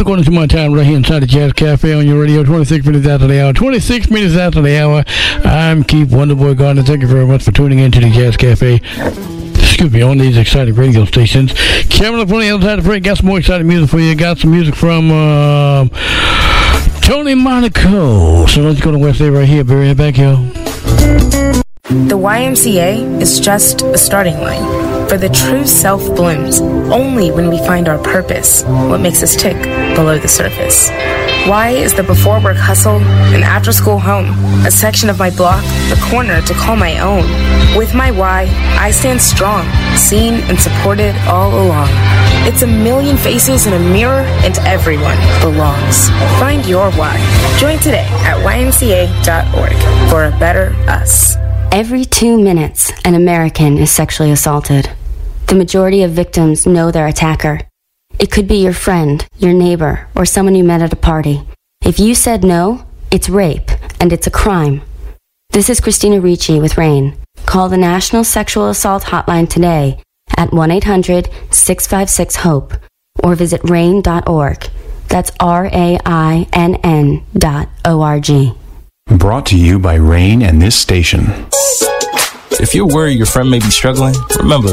according to my time right here inside the Jazz Cafe on your radio. 26 minutes after the hour. 26 minutes after the hour. I'm Keith Wonderboy Gardner. Thank you very much for tuning in to the Jazz Cafe. Excuse me, on these exciting radio stations. Coming up on the other side of the break, got some more exciting music for you. Got some music from Tony Monaco. So let's go to West Day right here. Be right back, yo. The YMCA is just a starting line, for the true self blooms only when we find our purpose, what makes us tick below the surface. Y is the before work hustle, an after school home, a section of my block, the corner to call my own. With my Y, I stand strong, seen and supported all along. It's a million faces in a mirror, and everyone belongs. Find your Y. Join today at ymca.org for a better us. Every 2 minutes, an American is sexually assaulted. The majority of victims know their attacker. It could be your friend, your neighbor, or someone you met at a party. If you said no, it's rape, and it's a crime. This is Christina Ricci with RAIN. Call the National Sexual Assault Hotline today at 1-800-656-HOPE or visit RAIN.org. That's RAINN.org. Brought to you by RAIN and this station. If you're worried your friend may be struggling, remember,